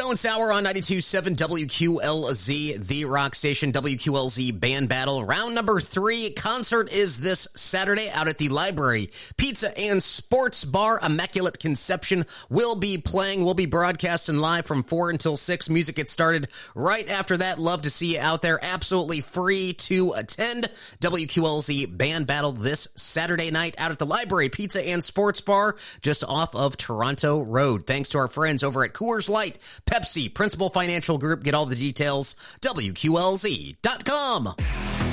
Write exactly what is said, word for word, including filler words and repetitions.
Stone Sour on ninety-two point seven W Q L Z, the rock station. W Q L Z Band Battle. Round number three. Concert is this Saturday out at the Library Pizza and Sports Bar. Immaculate Conception will be playing. We'll be broadcasting live from four until six. Music gets started right after that. Love to see you out there. Absolutely free to attend. W Q L Z Band Battle this Saturday night out at the Library Pizza and Sports Bar just off of Toronto Road. Thanks to our friends over at Coors Light, Pepsi, Principal Financial Group. Get all the details, W Q L Z dot com.